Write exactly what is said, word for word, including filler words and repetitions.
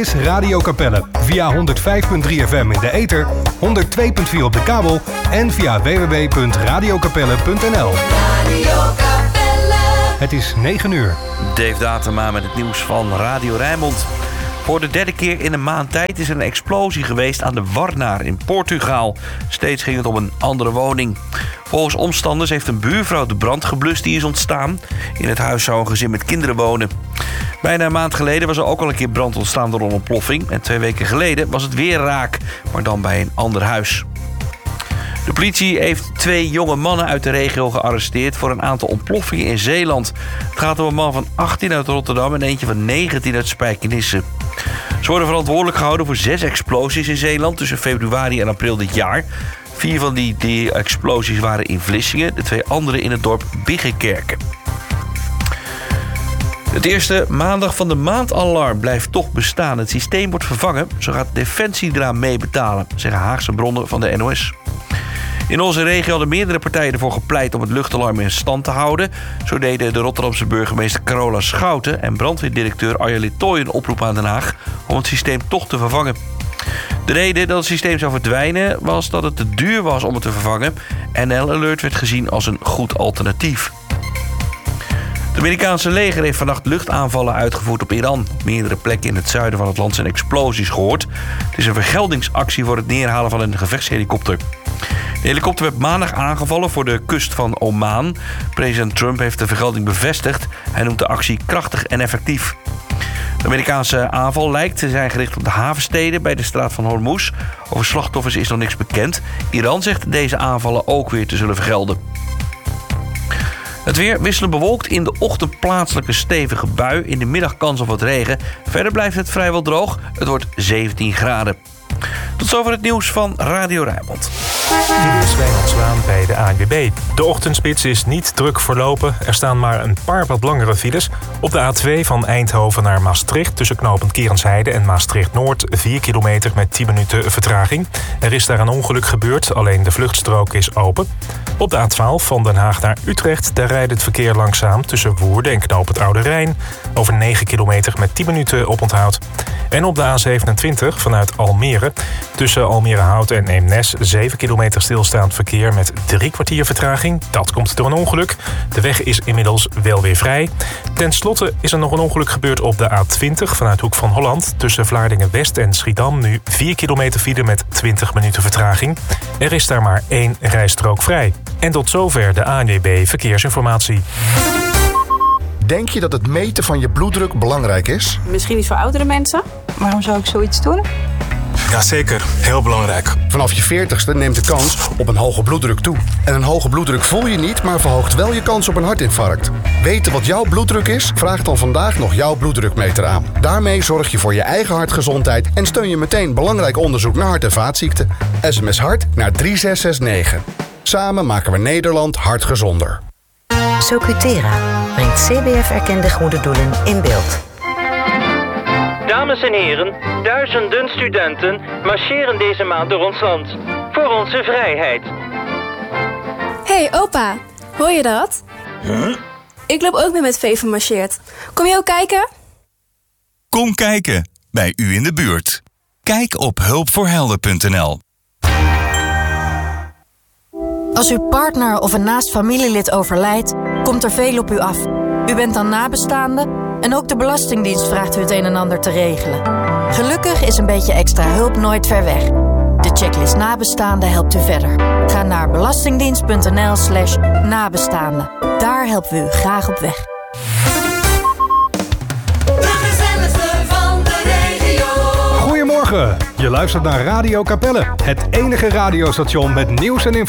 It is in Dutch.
is Radio Capelle. Via honderd vijf komma drie F M in de ether, honderd twee komma vier op de kabel en via w w w punt radio capelle punt n l. Radio Capelle. Het is negen uur. Dave Datema met het nieuws van Radio Rijnmond. Voor de derde keer in een maand tijd is er een explosie geweest aan de Warnaar in Portugal. Steeds ging het om een andere woning. Volgens omstanders heeft een buurvrouw de brand geblust die is ontstaan. In het huis zou een gezin met kinderen wonen. Bijna een maand geleden was er ook al een keer brand ontstaan door een ontploffing. En twee weken geleden was het weer raak, maar dan bij een ander huis. De politie heeft twee jonge mannen uit de regio gearresteerd voor een aantal ontploffingen in Zeeland. Het gaat om een man van achttien uit Rotterdam en eentje van negentien uit Spijkenisse. Ze worden verantwoordelijk gehouden voor zes explosies in Zeeland tussen februari en april dit jaar. Vier van die, die explosies waren in Vlissingen, de twee andere in het dorp Biggenkerken. Het eerste maandag van de maandalarm blijft toch bestaan. Het systeem wordt vervangen, zo gaat Defensie eraan meebetalen, zeggen Haagse bronnen van de N O S. In onze regio hadden meerdere partijen ervoor gepleit om het luchtalarm in stand te houden. Zo deden de Rotterdamse burgemeester Carola Schouten en brandweerdirecteur Arja Littoy een oproep aan Den Haag om het systeem toch te vervangen. De reden dat het systeem zou verdwijnen was dat het te duur was om het te vervangen. N L Alert werd gezien als een goed alternatief. Het Amerikaanse leger heeft vannacht luchtaanvallen uitgevoerd op Iran. Op meerdere plekken in het zuiden van het land zijn explosies gehoord. Het is een vergeldingsactie voor het neerhalen van een gevechtshelikopter. De helikopter werd maandag aangevallen voor de kust van Oman. President Trump heeft de vergelding bevestigd. Hij noemt de actie krachtig en effectief. De Amerikaanse aanval lijkt te zijn gericht op de havensteden bij de straat van Hormuz. Over slachtoffers is nog niks bekend. Iran zegt deze aanvallen ook weer te zullen vergelden. Het weer wisselend bewolkt, in de ochtend plaatselijke stevige bui. In de middag kans op wat regen. Verder blijft het vrijwel droog. Het wordt zeventien graden. Tot zover het nieuws van Radio Rijnmond. Dit is Wijnand Zwaan bij de A N W B. De ochtendspits is niet druk verlopen. Er staan maar een paar wat langere files. Op de A twee van Eindhoven naar Maastricht tussen knooppunt Kerensheide en Maastricht-Noord vier kilometer met tien minuten vertraging. Er is daar een ongeluk gebeurd, alleen de vluchtstrook is open. Op de A twaalf van Den Haag naar Utrecht, daar rijdt het verkeer langzaam tussen Woerden en knooppunt Oude Rijn. Over negen kilometer met tien minuten oponthoud. En op de A zevenentwintig vanuit Almere tussen Almere Hout en Eemnes zeven kilometer stilstaand verkeer met drie kwartier vertraging. Dat komt door een ongeluk. De weg is inmiddels wel weer vrij. Ten slotte is er nog een ongeluk gebeurd op de A twintig vanuit Hoek van Holland. Tussen Vlaardingen-West en Schiedam nu vier kilometer file met twintig minuten vertraging. Er is daar maar één rijstrook vrij. En tot zover de A N W B Verkeersinformatie. Denk je dat het meten van je bloeddruk belangrijk is? Misschien iets voor oudere mensen. Waarom zou ik zoiets doen? Jazeker, heel belangrijk. Vanaf je veertigste neemt de kans op een hoge bloeddruk toe. En een hoge bloeddruk voel je niet, maar verhoogt wel je kans op een hartinfarct. Weten wat jouw bloeddruk is? Vraag dan vandaag nog jouw bloeddrukmeter aan. Daarmee zorg je voor je eigen hartgezondheid en steun je meteen belangrijk onderzoek naar hart- en vaatziekten. S M S hart naar drie zes zes negen. Samen maken we Nederland hartgezonder. Socutera brengt C B F-erkende goede doelen in beeld. Dames en heren, duizenden studenten marcheren deze maand door ons land. Voor onze vrijheid. Hey opa, hoor je dat? Huh? Ik loop ook mee met V van marcheert. Kom je ook kijken? Kom kijken, bij u in de buurt. Kijk op hulpvoorhelden punt n l. Als uw partner of een naast familielid overlijdt, komt er veel op u af. U bent dan nabestaande en ook de Belastingdienst vraagt u het een en ander te regelen. Gelukkig is een beetje extra hulp nooit ver weg. De checklist nabestaande helpt u verder. Ga naar belastingdienst punt n l slash nabestaande. Daar helpen we u graag op weg. Goedemorgen, je luistert naar Radio Capelle. Het enige radiostation met nieuws en informatie.